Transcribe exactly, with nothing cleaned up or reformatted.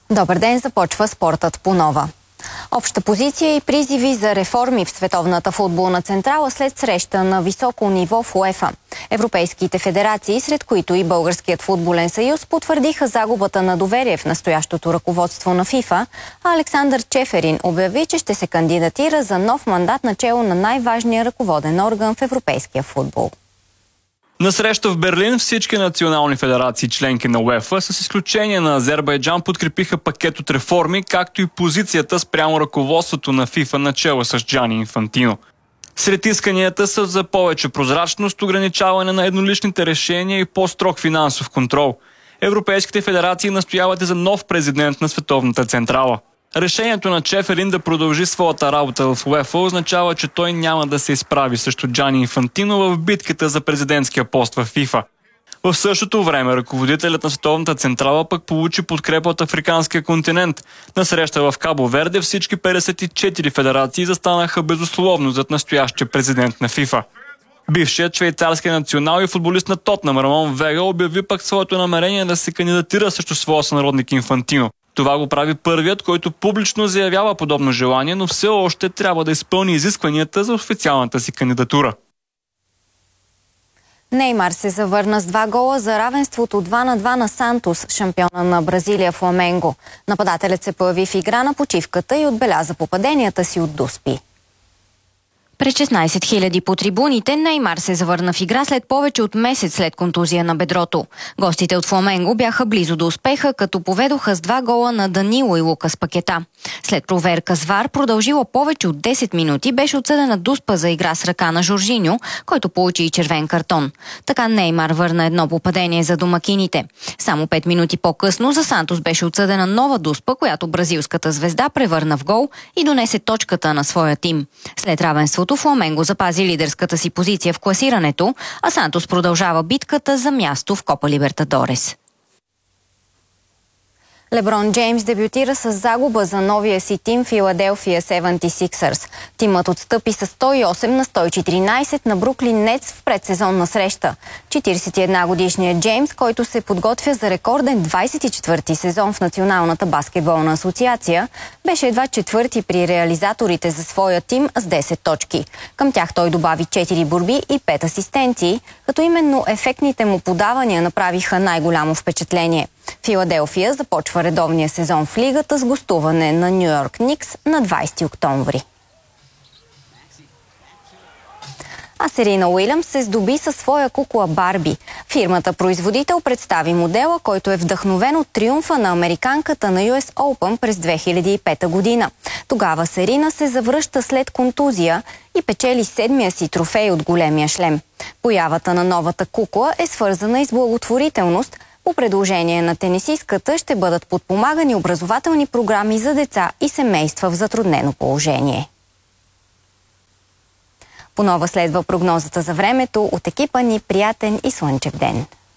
Добър ден, започва спортът по нова. Обща позиция и призиви за реформи в Световната футболна централа след среща на високо ниво в УЕФА. Европейските федерации, сред които и Българският футболен съюз, потвърдиха загубата на доверие в настоящото ръководство на ФИФА, а Александър Чеферин обяви, че ще се кандидатира за нов мандат начело на най-важния ръководен орган в европейския футбол. На среща в Берлин всички национални федерации, членки на УЕФА, с изключение на Азербайджан, подкрепиха пакет от реформи, както и позицията спрямо ръководството на ФИФА начело с Джани Инфантино. Сред исканията са за повече прозрачност, ограничаване на едноличните решения и по-строг финансов контрол. Европейските федерации настояват и за нов президент на Световната централа. Решението на Чеферин да продължи своята работа в УЕФА означава, че той няма да се изправи срещу Джани Инфантино в битката за президентския пост в ФИФА. В същото време ръководителят на Световната централа пък получи подкрепа от африканския континент. На среща в Кабо Верде всички петдесет и четири федерации застанаха безусловно зад настоящия президент на ФИФА. Бившият швейцарски национал и футболист на Тотнъм Рамон Вега обяви пък своето намерение да се кандидатира срещу своя сънародник Инфантино. Това го прави първият, който публично заявява подобно желание, но все още трябва да изпълни изискванията за официалната си кандидатура. Неймар се завърна с два гола за равенството два на два на Сантос, шампиона на Бразилия Фламенго. Нападателят се появи в игра на почивката и отбеляза попаденията си от дуспи. Пред шестнайсет хиляди по трибуните Неймар се завърна в игра след повече от месец след контузия на бедрото. Гостите от Фламенго бяха близо до успеха, като поведоха с два гола на Данило и Лукас Пакета. След проверка с ВАР, продължила повече от десет минути, беше отсъдена дуспа за игра с ръка на Жоржиньо, който получи и червен картон. Така Неймар върна едно попадение за домакините. Само пет минути по-късно за Сантос беше отсъдена нова дуспа, която бразилската звезда превърна в гол и донесе точката на своя тим. След равенството Фламенго запази лидерската си позиция в класирането, а Сантос продължава битката за място в Копа Либертадорес. Леброн Джеймс дебютира с загуба за новия си тим Филаделфия седемдесет и шест. Тимът отстъпи с сто и осем на сто и четиринайсет на Бруклин Нетс в предсезонна среща. четирийсет и една годишният Джеймс, който се подготвя за рекорден двайсет и четвърти сезон в Националната баскетболна асоциация, беше едва четвърти при реализаторите за своя тим с десет точки. Към тях той добави четири борби и пет асистенции, като именно ефектните му подавания направиха най-голямо впечатление. Филаделфия започва редовния сезон в лигата с гостуване на Ню Йорк Никс на двайсети октомври. А Серина Уилямс се здоби със своя кукла Барби. Фирмата-производител представи модела, който е вдъхновен от триумфа на американката на Ю Ес Оупън през две хиляди и пета година. Тогава Серина се завръща след контузия и печели седмия си трофей от големия шлем. Появата на новата кукла е свързана и с благотворителност. По предложение на тенисистката ще бъдат подпомагани образователни програми за деца и семейства в затруднено положение. По нова следва прогнозата за времето. От екипа ни приятен и слънчев ден!